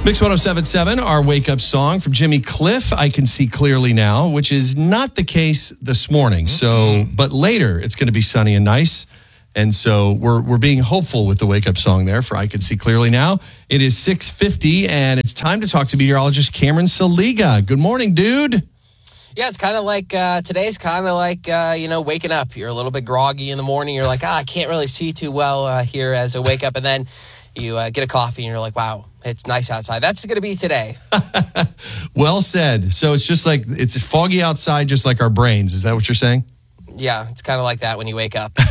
Mix 1077, our wake-up song from Jimmy Cliff, I Can See Clearly Now, which is not the case this morning. So, but later it's going to be sunny and nice. And so we're being hopeful with the wake-up song there for I Can See Clearly Now. It is 6:50, and it's time to talk to meteorologist Cameron Saliga. Good morning, dude. Yeah, it's kind of like, today's kind of like, waking up. You're a little bit groggy in the morning. You're like, I can't really see too well here as I wake up. And then you get a coffee and you're like, wow, it's nice outside. That's going to be today. Well said. So it's just like, it's foggy outside, just like our brains. Is that what you're saying? Yeah, it's kind of like that when you wake up.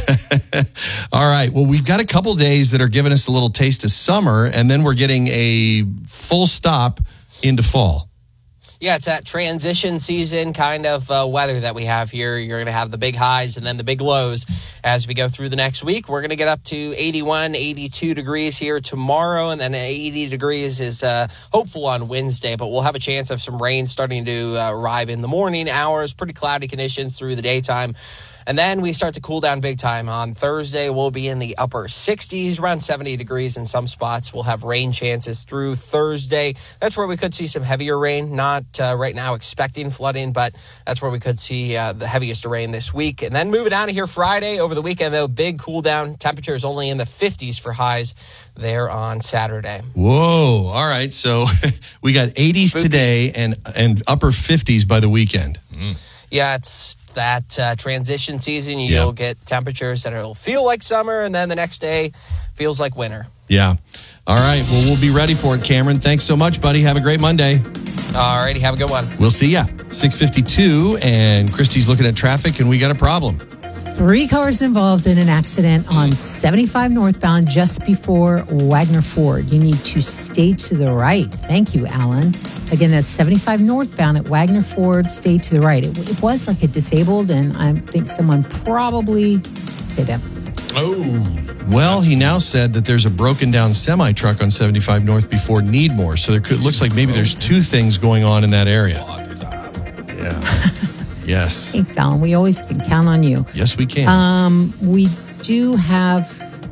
All right. Well, we've got a couple days that are giving us a little taste of summer, and then we're getting a full stop into fall. Yeah, it's that transition season kind of weather that we have here. You're going to have the big highs and then the big lows as we go through the next week. We're going to get up to 81, 82 degrees here tomorrow, and then 80 degrees is hopeful on Wednesday, but we'll have a chance of some rain starting to arrive in the morning hours, pretty cloudy conditions through the daytime. And then we start to cool down big time. On Thursday, we'll be in the upper 60s, around 70 degrees in some spots. We'll have rain chances through Thursday. That's where we could see some heavier rain. Not right now expecting flooding, but that's where we could see the heaviest rain this week. And then moving down to here Friday, over the weekend, though, big cool down. Temperatures only in the 50s for highs there on Saturday. Whoa. All right. So we got 80s Spooky. today and upper 50s by the weekend. Yeah, it's that transition season. You'll get temperatures that will feel like summer, and then the next day feels like winter. Yeah. All right. Well, we'll be ready for it, Cameron. Thanks so much, buddy. Have a great Monday. All righty. Have a good one. We'll see ya. 6:52, and Christy's looking at traffic, and we got a problem. 3 cars involved in an accident on 75 northbound just before Wagner Ford. You need to stay to the right. Thank you, Alan. Again, that's 75 northbound at Wagner Ford. Stay to the right. It was like a disabled, and I think someone probably hit him. Oh. Well, he now said that there's a broken down semi truck on 75 north before Needmore. So looks like maybe there's 2 things going on in that area. Yeah. Yes. Thanks, Alan. We always can count on you. Yes, we can. We do have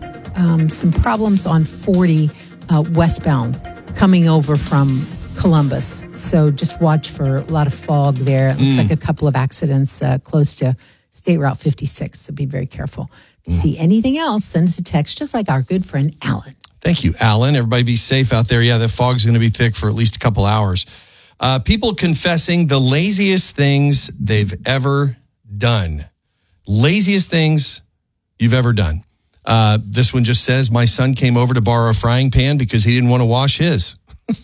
some problems on 40 westbound coming over from Columbus. So just watch for a lot of fog there. It looks like a couple of accidents close to State Route 56. So be very careful. If you see anything else, send us a text, just like our good friend Alan. Thank you, Alan. Everybody be safe out there. Yeah, the fog's going to be thick for at least a couple hours. People confessing the laziest things they've ever done. Laziest things you've ever done. This one just says, my son came over to borrow a frying pan because he didn't want to wash his.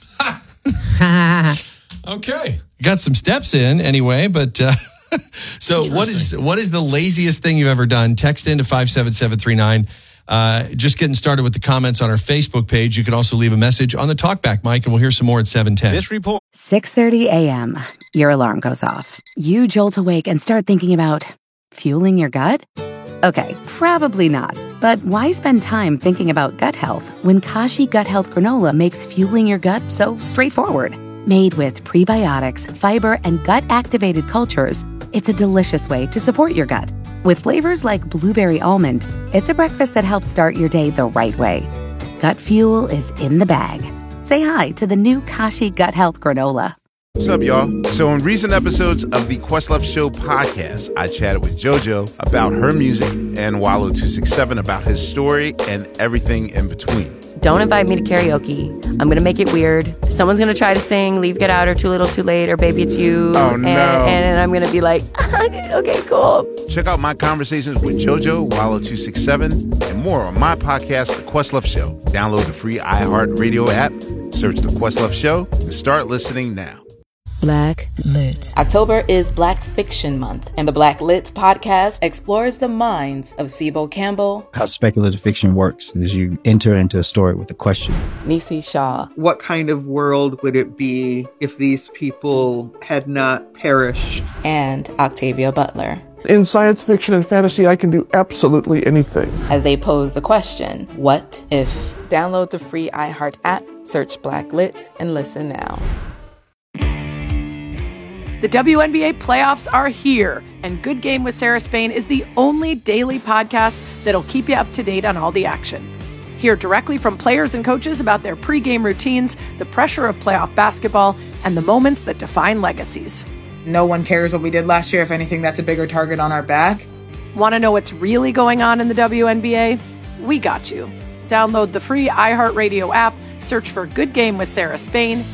Okay. Got some steps in anyway, but so what is the laziest thing you've ever done? Text into 57739. Just getting started with the comments on our Facebook page. You can also leave a message on the talkback mic, and we'll hear some more at 7:10. This report. 6:30 a.m. Your alarm goes off. You jolt awake and start thinking about fueling your gut? Okay, probably not. But why spend time thinking about gut health when Kashi Gut Health Granola makes fueling your gut so straightforward? Made with prebiotics, fiber, and gut-activated cultures, it's a delicious way to support your gut. With flavors like blueberry almond, it's a breakfast that helps start your day the right way. Gut fuel is in the bag. Say hi to the new Kashi Gut Health Granola. What's up, y'all? So in recent episodes of the Questlove Show podcast, I chatted with JoJo about her music and Wallow267 about his story and everything in between. Don't invite me to karaoke. I'm going to make it weird. Someone's going to try to sing Leave, Get Out, or Too Little, Too Late, or Baby It's You. Oh, no. And I'm going to be like, okay, cool. Check out my conversations with JoJo, Wallow267, and more on my podcast, The Questlove Show. Download the free iHeartRadio app, search The Questlove Show, and start listening now. Black Lit. October is Black Fiction Month, and the Black Lit podcast explores the minds of Sibo Campbell. How speculative fiction works is you enter into a story with a question. Nisi Shaw. What kind of world would it be if these people had not perished? And Octavia Butler. In science fiction and fantasy, I can do absolutely anything. As they pose the question, what if? Download the free iHeart app, search Black Lit, and listen now. The WNBA playoffs are here, and Good Game with Sarah Spain is the only daily podcast that'll keep you up to date on all the action. Hear directly from players and coaches about their pregame routines, the pressure of playoff basketball, and the moments that define legacies. No one cares what we did last year. If anything, that's a bigger target on our back. Want to know what's really going on in the WNBA? We got you. Download the free iHeartRadio app, search for Good Game with Sarah Spain,